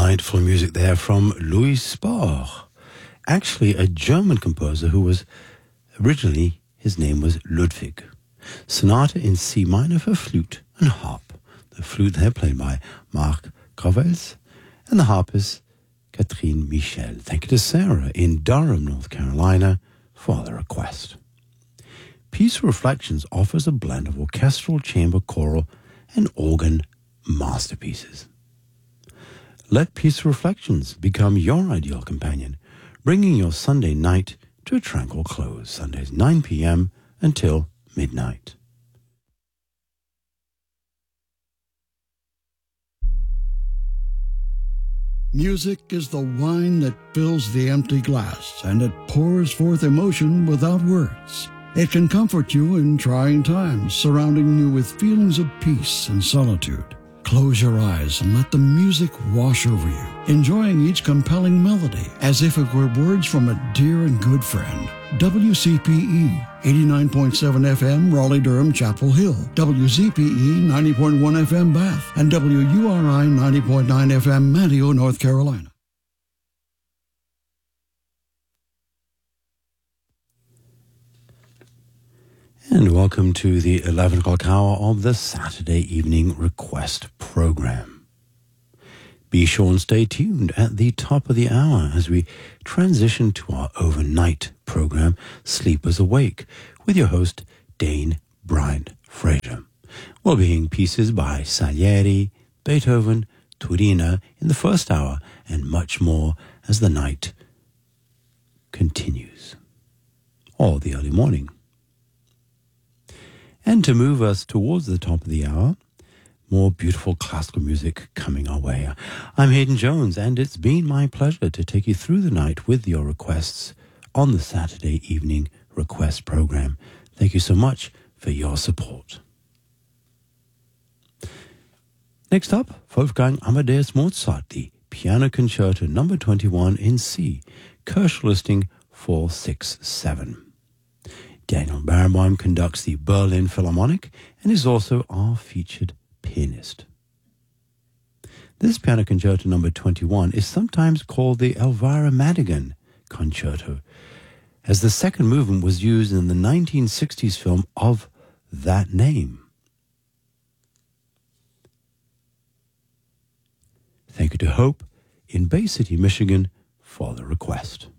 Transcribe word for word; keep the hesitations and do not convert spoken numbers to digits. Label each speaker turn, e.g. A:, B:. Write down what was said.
A: Delightful music there from Louis Spohr, actually a German composer who was originally, his name was Ludwig. Sonata in C minor for flute and harp. The flute there played by Marc Gravels, and the harpist Catherine Michel. Thank you to Sarah in Durham, North Carolina, for the request. Peaceful Reflections offers a blend of orchestral, chamber, choral, and organ masterpieces. Let Peaceful Reflections become your ideal companion, bringing your Sunday night to a tranquil close. Sundays nine p.m. until midnight.
B: Music is the wine that fills the empty glass, and it pours forth emotion without words. It can comfort you in trying times, surrounding you with feelings of peace and solitude. Close your eyes and let the music wash over you, enjoying each compelling melody as if it were words from a dear and good friend. W C P E, eighty-nine point seven F M, Raleigh-Durham, Chapel Hill. W Z P E, ninety point one F M, Bath. And W U R I, ninety point nine F M, Manteo, North Carolina.
A: And welcome to the eleven o'clock hour of the Saturday Evening Request Program. Be sure and stay tuned at the top of the hour as we transition to our overnight program, Sleepers Awake, with your host, Dane Bryant Fraser. We'll be hearing pieces by Salieri, Beethoven, Turina in the first hour, and much more as the night continues, or the early morning. And to move us towards the top of the hour, more beautiful classical music coming our way. I'm Hayden Jones, and it's been my pleasure to take you through the night with your requests on the Saturday Evening Request Program. Thank you so much for your support. Next up, Wolfgang Amadeus Mozart, the Piano Concerto number twenty-one in C, Kirsch listing four six seven. Daniel Barenboim conducts the Berlin Philharmonic and is also our featured pianist. This Piano Concerto number twenty-one is sometimes called the Elvira Madigan Concerto, as the second movement was used in the nineteen sixties film of that name. Thank you to Hope in Bay City, Michigan, for the request.